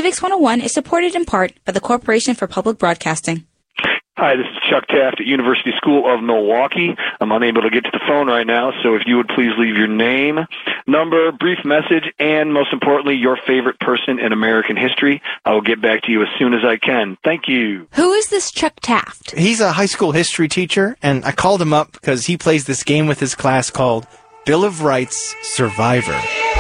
Civics 101 is supported in part by the Corporation for Public Broadcasting. Hi, this is Chuck Taft at University School of Milwaukee. I'm unable to get to the phone right now, so if you would please leave your name, number, brief message, and most importantly, your favorite person in American history, I will get back to you as soon as I can. Thank you. Who is this Chuck Taft? He's a high school history teacher, and I called him up because he plays this game with his class called Bill of Rights Survivor.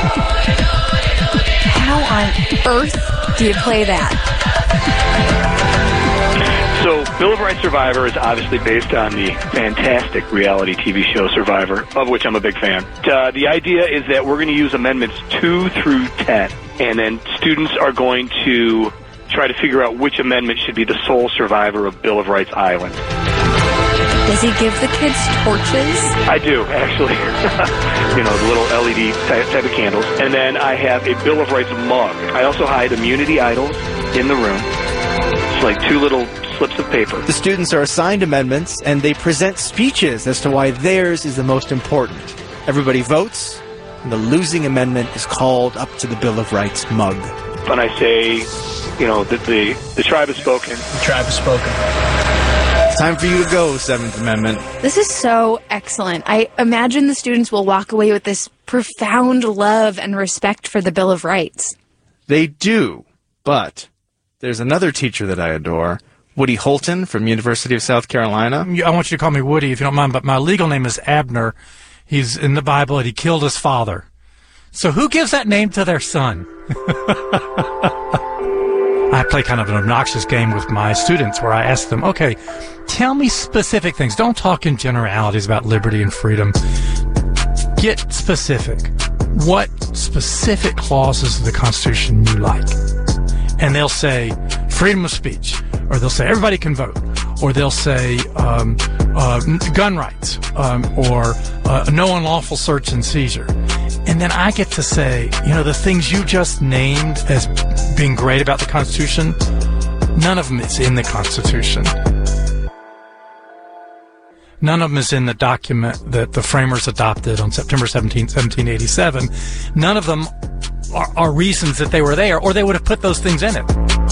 How on earth do you play that? So, Bill of Rights Survivor is obviously based on the fantastic reality TV show Survivor, of which I'm a big fan. The idea is that we're going to use Amendments 2 through 10, and then students are going to try to figure out which amendment should be the sole survivor of Bill of Rights Island. Does he give the kids torches? I do, actually. You know, the little LED type of candles. And then I have a Bill of Rights mug. I also hide immunity idols in the room. It's like two little slips of paper. The students are assigned amendments, and they present speeches as to why theirs is the most important. Everybody votes, and the losing amendment is called up to the Bill of Rights mug. When I say, you know, that the tribe has spoken. The tribe has spoken. It's time for you to go, Seventh Amendment. This is so excellent. I imagine the students will walk away with this profound love and respect for the Bill of Rights. They do, but there's another teacher that I adore, Woody Holton from University of South Carolina. I want you to call me Woody if you don't mind, but my legal name is Abner. He's in the Bible and he killed his father. So who gives that name to their son? I play kind of an obnoxious game with my students where I ask them, okay, tell me specific things. Don't talk in generalities about liberty and freedom. Get specific. What specific clauses of the Constitution you like? And they'll say freedom of speech, or they'll say everybody can vote, or they'll say gun rights, or no unlawful search and seizure. And then I get to say, you know, the things you just named as being great about the Constitution, none of them is in the Constitution. None of them is in the document that the framers adopted on September 17, 1787. None of them are reasons that they were there, or they would have put those things in it.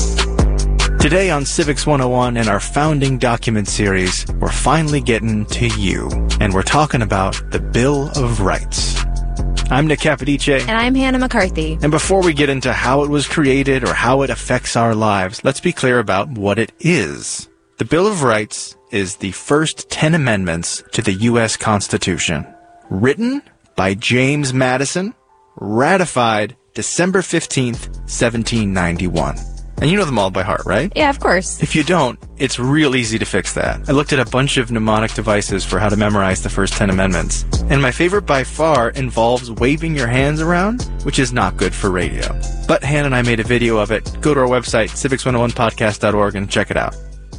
Today on Civics 101 in our Founding Document series, we're finally getting to you, and we're talking about the Bill of Rights. I'm Nick Capodice. And I'm Hannah McCarthy. And before we get into how it was created or how it affects our lives, let's be clear about what it is. The Bill of Rights is the first 10 amendments to the U.S. Constitution, written by James Madison, ratified December 15th, 1791. And you know them all by heart, right? Yeah, of course. If you don't, it's real easy to fix that. I looked at a bunch of mnemonic devices for how to memorize the first 10 amendments. And my favorite by far involves waving your hands around, which is not good for radio. But Hannah and I made a video of it. Go to our website, civics101podcast.org, and check it out.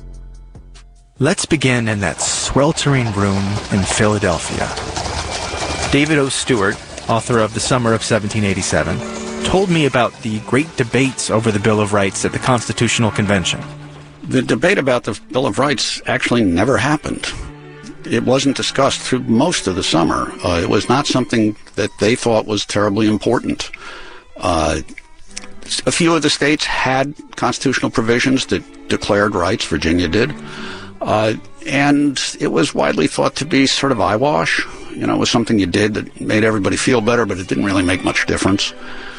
Let's begin in that sweltering room in Philadelphia. David O. Stewart, author of The Summer of 1787, told me about the great debates over the Bill of Rights at the Constitutional Convention. The debate about the Bill of Rights actually never happened. It wasn't discussed through most of the summer. It was not something that they thought was terribly important. A few of the states had constitutional provisions that declared rights. Virginia did. And it was widely thought to be sort of eyewash. You know, it was something you did that made everybody feel better, but it didn't really make much difference.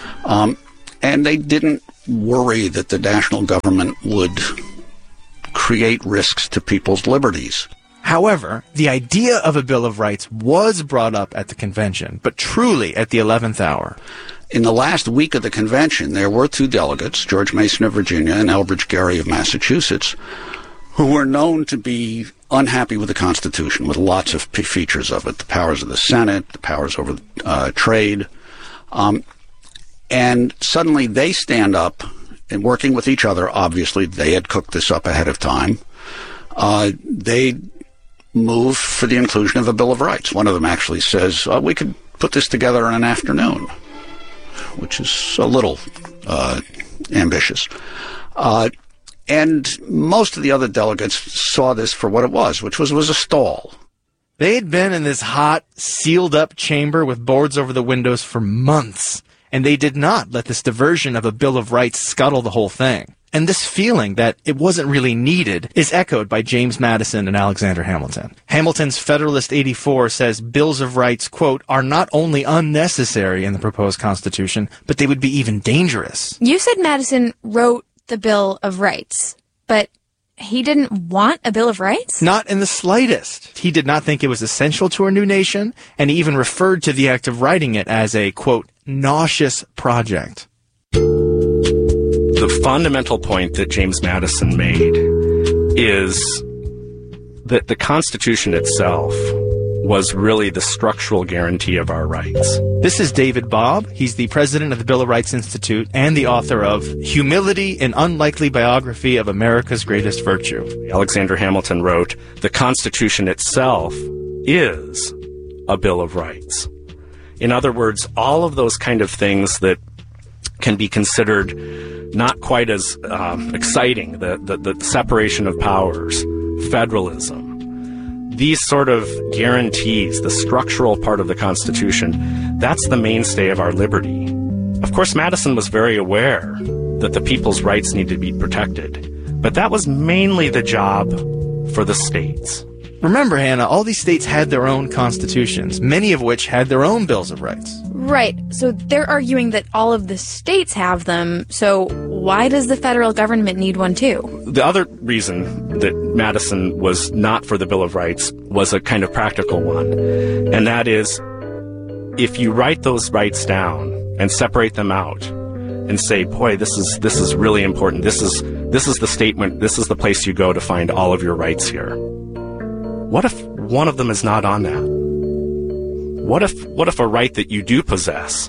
And they didn't worry that the national government would create risks to people's liberties. However, the idea of a Bill of Rights was brought up at the convention, but truly at the 11th hour. In the last week of the convention, there were two delegates, George Mason of Virginia and Elbridge Gerry of Massachusetts, who were known to be unhappy with the Constitution, with lots of features of it, the powers of the Senate, the powers over trade. And suddenly they stand up, and working with each other, obviously they had cooked this up ahead of time, they move for the inclusion of a Bill of Rights. One of them actually says, we could put this together in an afternoon, which is a little ambitious. And most of the other delegates saw this for what it was, which was a stall. They had been in this hot, sealed-up chamber with boards over the windows for months, and they did not let this diversion of a Bill of Rights scuttle the whole thing. And this feeling that it wasn't really needed is echoed by James Madison and Alexander Hamilton. Hamilton's Federalist 84 says bills of rights, quote, are not only unnecessary in the proposed Constitution, but they would be even dangerous. You said Madison wrote the Bill of Rights, but he didn't want a Bill of Rights? Not in the slightest. He did not think it was essential to our new nation, and he even referred to the act of writing it as a, quote, nauseous project. The fundamental point that James Madison made is that the Constitution itself was really the structural guarantee of our rights. This is David Bobb. He's the president of the Bill of Rights Institute and the author of Humility, an Unlikely Biography of America's Greatest Virtue. Alexander Hamilton wrote, the Constitution itself is a Bill of Rights. In other words, all of those kind of things that can be considered not quite as exciting, the separation of powers, federalism, these sort of guarantees, the structural part of the Constitution, that's the mainstay of our liberty. Of course, Madison was very aware that the people's rights need to be protected, but that was mainly the job for the states. Remember, Hannah, all these states had their own constitutions, many of which had their own bills of rights. Right. So they're arguing that all of the states have them, so why does the federal government need one too? The other reason that Madison was not for the Bill of Rights was a kind of practical one, and that is, if you write those rights down and separate them out and say, boy, this is really important, this is the statement, this is the place you go to find all of your rights here. What if one of them is not on that? What if a right that you do possess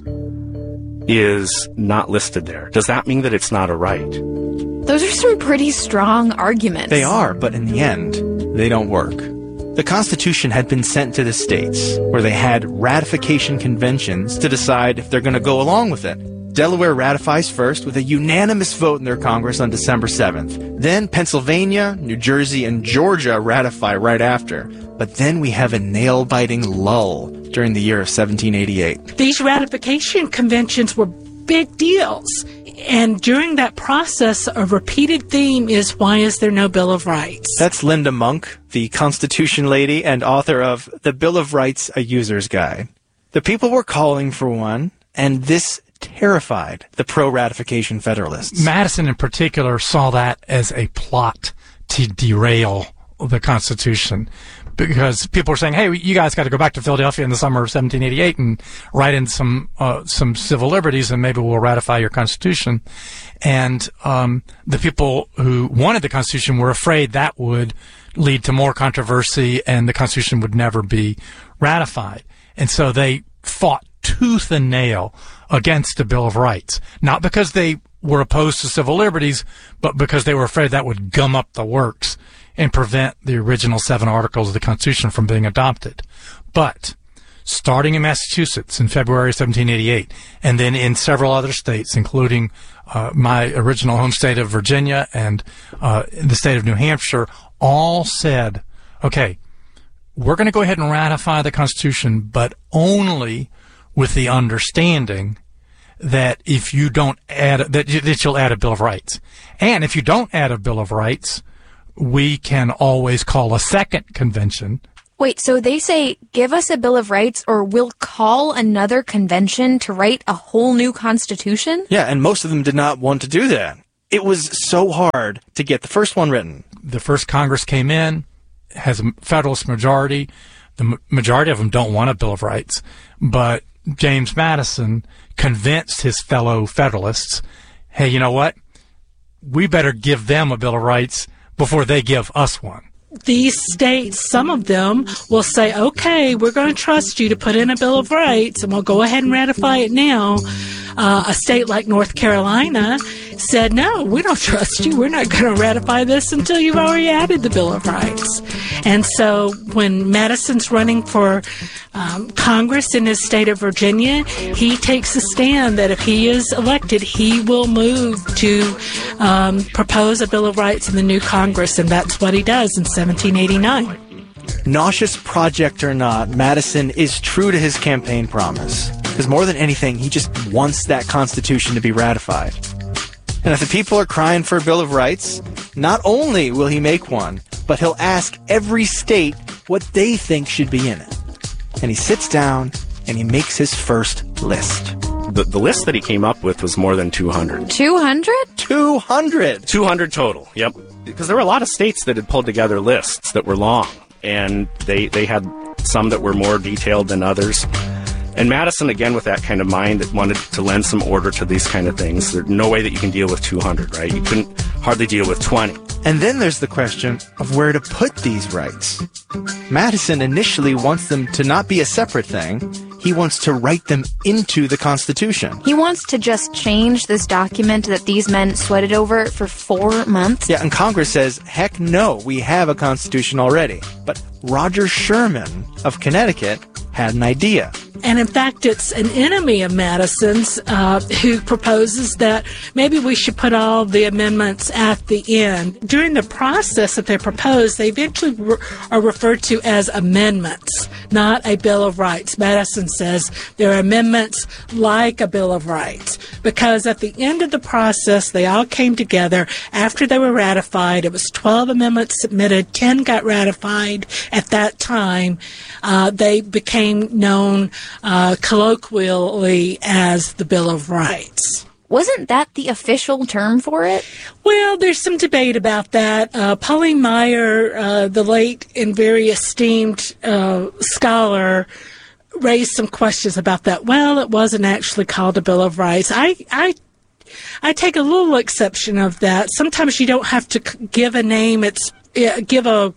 is not listed there? Does that mean that it's not a right? Those are some pretty strong arguments. They are, but in the end, they don't work. The Constitution had been sent to the states, where they had ratification conventions to decide if they're going to go along with it. Delaware ratifies first with a unanimous vote in their Congress on December 7th. Then Pennsylvania, New Jersey, and Georgia ratify right after. But then we have a nail-biting lull during the year of 1788. These ratification conventions were big deals. And during that process, a repeated theme is, why is there no Bill of Rights? That's Linda Monk, the Constitution lady and author of The Bill of Rights, A User's Guide. The people were calling for one, and this terrified the pro-ratification Federalists. Madison in particular saw that as a plot to derail the Constitution, because people were saying, hey, you guys got to go back to Philadelphia in the summer of 1788 and write in some civil liberties, and maybe we'll ratify your Constitution. And the people who wanted the Constitution were afraid that would lead to more controversy and the Constitution would never be ratified. And so they fought tooth and nail against the Bill of Rights, not because they were opposed to civil liberties, but because they were afraid that would gum up the works and prevent the original 7 articles of the Constitution from being adopted. But starting in Massachusetts in February 1788, and then in several other states, including my original home state of Virginia and the state of New Hampshire, all said, okay, we're going to go ahead and ratify the Constitution, but only with the understanding that if you don't add, that you'll add a Bill of Rights. And if you don't add a Bill of Rights, we can always call a second convention. Wait, so they say, give us a Bill of Rights or we'll call another convention to write a whole new Constitution? Yeah, and most of them did not want to do that. It was so hard to get the first one written. The first Congress came in, has a Federalist majority. The majority of them don't want a Bill of Rights, but James Madison convinced his fellow Federalists, hey, you know what? We better give them a Bill of Rights before they give us one. These states, some of them, will say, okay, we're going to trust you to put in a Bill of Rights, and we'll go ahead and ratify it now. A state like North Carolina said, no, we don't trust you. We're not going to ratify this until you've already added the Bill of Rights. And so when Madison's running for Congress in his state of Virginia, he takes a stand that if he is elected, he will move to propose a Bill of Rights in the new Congress, and that's what he does in 1789. Nauseous project or not, Madison is true to his campaign promise. Because more than anything, he just wants that Constitution to be ratified. And if the people are crying for a Bill of Rights, not only will he make one, but he'll ask every state what they think should be in it. And he sits down and he makes his first list. The list that he came up with was more than 200. 200? 200! 200 total, yep. Because there were a lot of states that had pulled together lists that were long, and they had some that were more detailed than others. And Madison, again, with that kind of mind that wanted to lend some order to these kind of things. There's no way that you can deal with 200, right? You couldn't hardly deal with 20. And then there's the question of where to put these rights. Madison initially wants them to not be a separate thing. He wants to write them into the Constitution. He wants to just change this document that these men sweated over for 4 months. Yeah, and Congress says, heck no, we have a Constitution already. But Roger Sherman of Connecticut had an idea. And in fact, it's an enemy of Madison's who proposes that maybe we should put all the amendments at the end. During the process that they propose, they eventually are referred to as amendments, not a Bill of Rights. Madison says they're amendments like a Bill of Rights, because at the end of the process, they all came together after they were ratified. It was 12 amendments submitted, 10 got ratified at that time. They became known colloquially as the Bill of Rights. Wasn't that the official term for it? Well, there's some debate about that. Pauline Maier, the late and very esteemed scholar, raised some questions about that. Well, it wasn't actually called a Bill of Rights. I take a little exception of that. Sometimes you don't have to give a name. Give a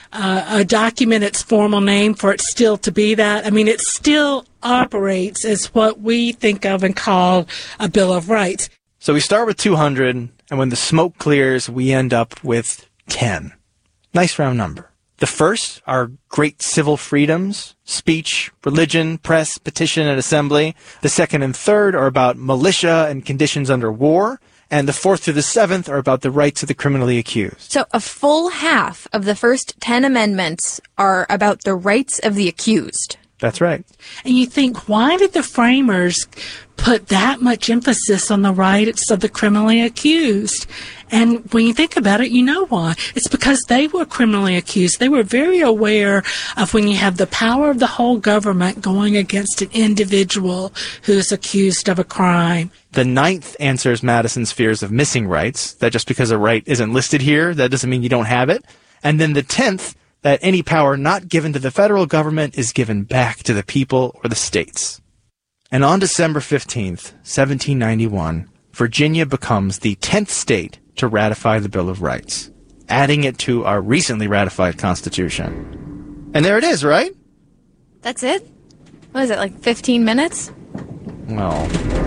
document its formal name for it still to be that. I mean, it still operates as what we think of and call a Bill of Rights. So we start with 200, and when the smoke clears, we end up with 10. Nice round number. The first are great civil freedoms, speech, religion, press, petition, and assembly. The second and third are about militia and conditions under war. And the fourth through the seventh are about the rights of the criminally accused. So a full half of the first 10 amendments are about the rights of the accused. That's right. And you think, why did the framers put that much emphasis on the rights of the criminally accused? And when you think about it, you know why. It's because they were criminally accused. They were very aware of when you have the power of the whole government going against an individual who's accused of a crime. The ninth answers Madison's fears of missing rights, that just because a right isn't listed here, that doesn't mean you don't have it. And then the 10th, that any power not given to the federal government is given back to the people or the states. And on December 15th, 1791, Virginia becomes the 10th state to ratify the Bill of Rights, adding it to our recently ratified Constitution. And there it is, right? That's it? What is it, like 15 minutes? Well,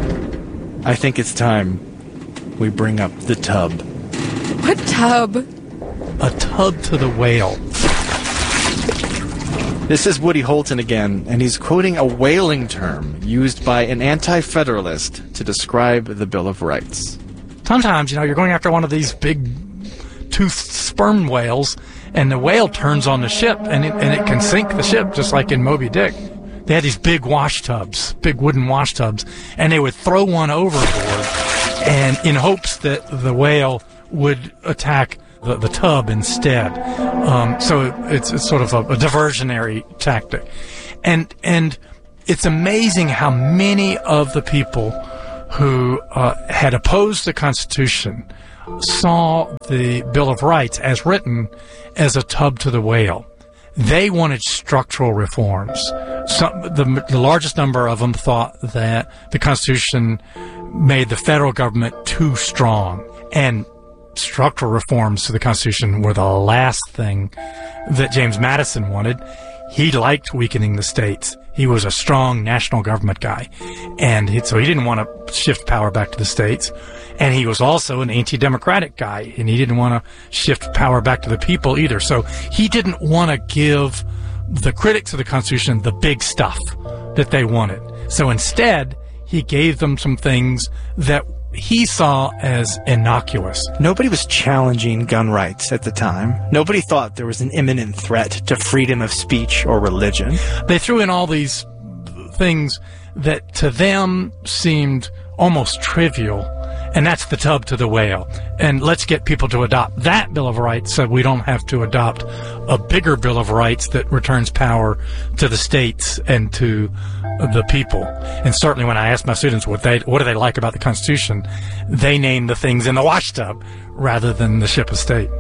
I think it's time we bring up the tub. What tub? A tub to the whale. This is Woody Holton again, and he's quoting a whaling term used by an anti-federalist to describe the Bill of Rights. Sometimes, you're going after one of these big toothed sperm whales, and the whale turns on the ship, and it can sink the ship, just like in Moby Dick. They had these big wash tubs, big wooden wash tubs, and they would throw one overboard, and in hopes that the whale would attack the tub instead. So it's sort of a diversionary tactic. And it's amazing how many of the people who had opposed the Constitution saw the Bill of Rights as written as a tub to the whale. They wanted structural reforms. The largest number of them thought that the Constitution made the federal government too strong, and structural reforms to the Constitution were the last thing that James Madison wanted. He liked weakening the states. He was a strong national government guy, and so he didn't want to shift power back to the states. And he was also an anti-democratic guy, and he didn't want to shift power back to the people either. So he didn't want to give the critics of the Constitution the big stuff that they wanted. So instead, he gave them some things that he saw as innocuous. Nobody was challenging gun rights at the time. Nobody thought there was an imminent threat to freedom of speech or religion. They threw in all these things that to them seemed almost trivial, and that's the tub to the whale. And let's get people to adopt that Bill of Rights so we don't have to adopt a bigger Bill of Rights that returns power to the states and to the people. And certainly when I ask my students what do they like about the Constitution, they name the things in the washtub rather than the ship of state.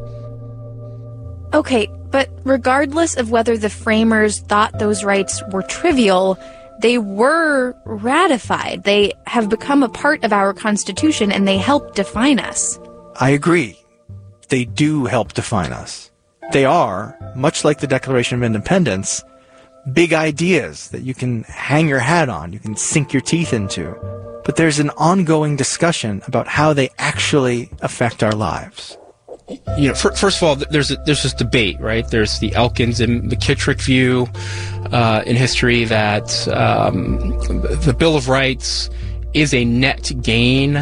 Okay, but regardless of whether the framers thought those rights were trivial, they were ratified. They have become a part of our Constitution, and they help define us. I agree. They do help define us. They are, much like the Declaration of Independence, big ideas that you can hang your hat on, you can sink your teeth into. But there's an ongoing discussion about how they actually affect our lives. You know, first of all, there's this debate, right? There's the Elkins and McKittrick view in history that the Bill of Rights is a net gain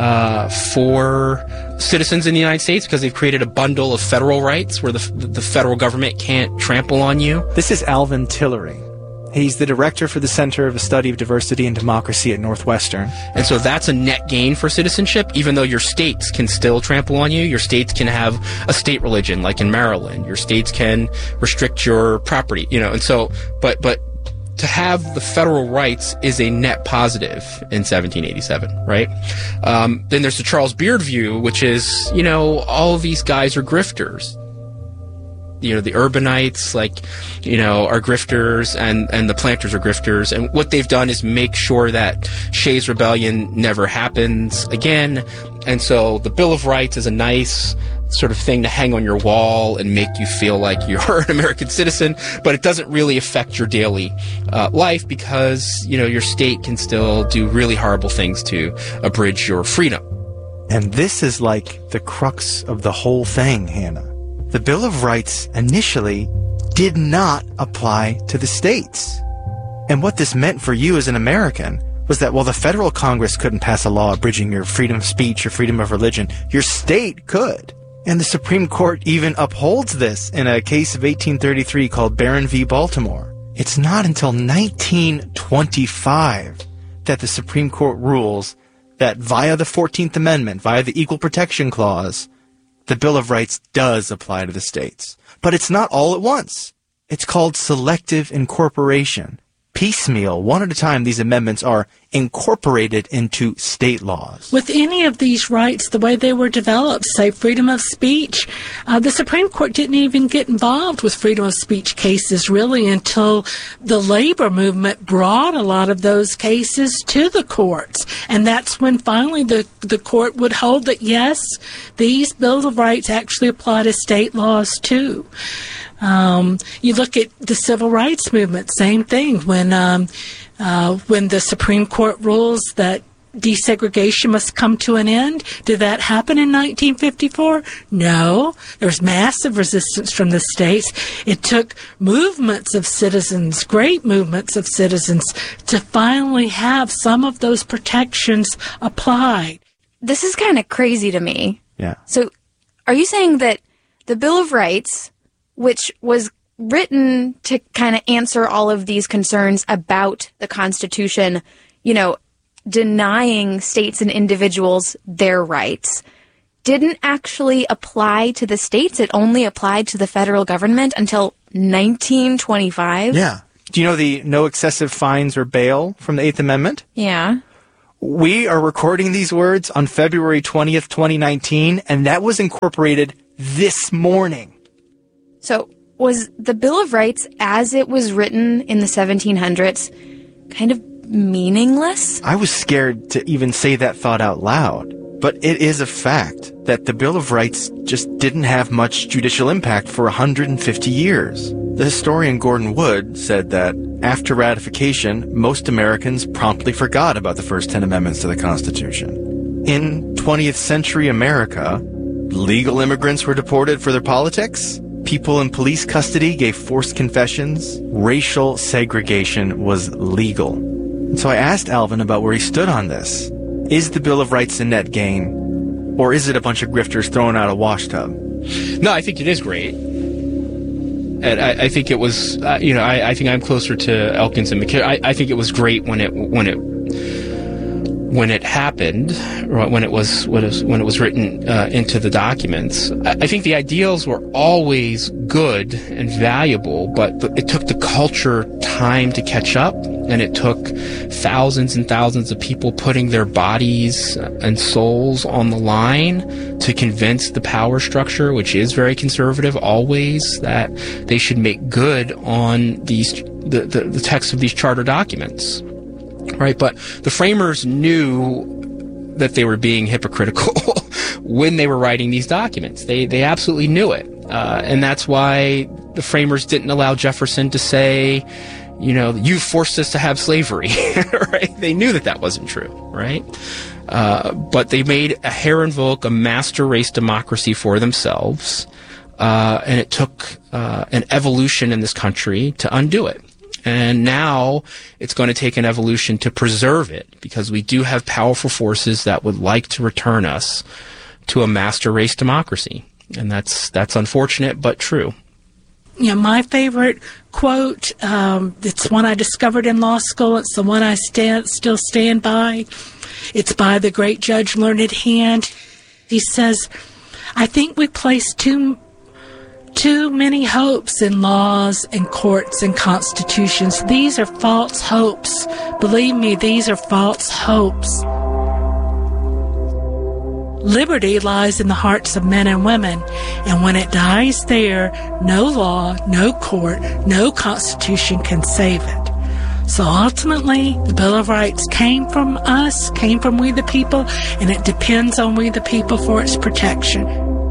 for citizens in the United States because they've created a bundle of federal rights where the federal government can't trample on you. This is Alvin Tillery. He's the director for the Center of the Study of Diversity and Democracy at Northwestern. And so that's a net gain for citizenship, even though your states can still trample on you. Your states can have a state religion, like in Maryland. Your states can restrict your property, you know, and so, but to have the federal rights is a net positive in 1787, right? Then there's the Charles Beard view, which is, you know, all of these guys are grifters. You know, the urbanites, like, you know, are grifters and the planters are grifters. And what they've done is make sure that Shays' Rebellion never happens again. And so the Bill of Rights is a nice sort of thing to hang on your wall and make you feel like you're an American citizen, but it doesn't really affect your daily life because, you know, your state can still do really horrible things to abridge your freedom. And this is like the crux of the whole thing, Hannah. The Bill of Rights initially did not apply to the states. And what this meant for you as an American was that while the federal Congress couldn't pass a law abridging your freedom of speech or freedom of religion, your state could. And the Supreme Court even upholds this in a case of 1833 called Barron v. Baltimore. It's not until 1925 that the Supreme Court rules that via the 14th Amendment, via the Equal Protection Clause, the Bill of Rights does apply to the states. But it's not all at once. It's called selective incorporation. Piecemeal, one at a time, these amendments are incorporated into state laws. With any of these rights, the way they were developed, say freedom of speech, the Supreme Court didn't even get involved with freedom of speech cases really until the labor movement brought a lot of those cases to the courts. And that's when finally the court would hold that, yes, these Bills of Rights actually apply to state laws too. You look at the civil rights movement, same thing. When the Supreme Court rules that desegregation must come to an end, did that happen in 1954? No. There was massive resistance from the states. It took movements of citizens, great movements of citizens, to finally have some of those protections applied. This is kind of crazy to me. Yeah. So are you saying that the Bill of Rights, which was written to kind of answer all of these concerns about the Constitution, you know, denying states and individuals their rights, didn't actually apply to the states? It only applied to the federal government until 1925? Yeah. Do you know the no excessive fines or bail from the 8th Amendment? Yeah. We are recording these words on February 20th, 2019, and that was incorporated this morning. So was the Bill of Rights, as it was written in the 1700s, kind of meaningless? I was scared to even say that thought out loud. But it is a fact that the Bill of Rights just didn't have much judicial impact for 150 years. The historian Gordon Wood said that after ratification, most Americans promptly forgot about the first 10 amendments to the Constitution. In 20th century America, legal immigrants were deported for their politics. People in police custody gave forced confessions. Racial segregation was legal. And so I asked Alvin about where he stood on this. Is the Bill of Rights a net gain, or is it a bunch of grifters throwing out a washtub? No, I think it is great. And I think it was, I think I'm closer to Elkins and McCarran. I think it was great when it happened, or when it was written into the documents. I think the ideals were always good and valuable, but it took the culture time to catch up, and it took thousands and thousands of people putting their bodies and souls on the line to convince the power structure, which is very conservative always, that they should make good on the text of these charter documents. Right, but the framers knew that they were being hypocritical when they were writing these documents. They absolutely knew it, and that's why the framers didn't allow Jefferson to say, you forced us to have slavery. Right? They knew that wasn't true. Right, but they made a Herrenvolk, a master race democracy for themselves, and it took an evolution in this country to undo it. And now it's going to take an evolution to preserve it, because we do have powerful forces that would like to return us to a master race democracy. And that's unfortunate, but true. My favorite quote, it's one I discovered in law school. It's the one I still stand by. It's by the great Judge Learned Hand. He says, "I think we place too many hopes in laws and courts and constitutions. These are false hopes. Believe me, these are false hopes. Liberty lies in the hearts of men and women, and when it dies there, no law, no court, no constitution can save it. So ultimately, the Bill of Rights came from us, came from we the people, and it depends on we the people for its protection."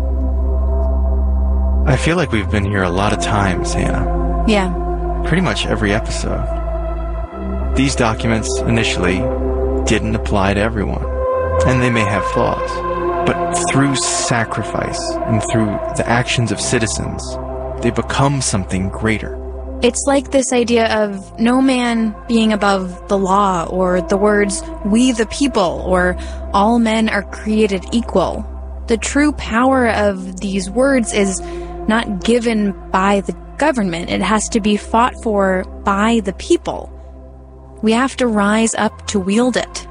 I feel like we've been here a lot of times, Hannah. Yeah. Pretty much every episode. These documents initially didn't apply to everyone, and they may have flaws. But through sacrifice and through the actions of citizens, they become something greater. It's like this idea of no man being above the law, or the words, "we the people," or "all men are created equal." The true power of these words is not given by the government. It has to be fought for by the people. We have to rise up to wield it.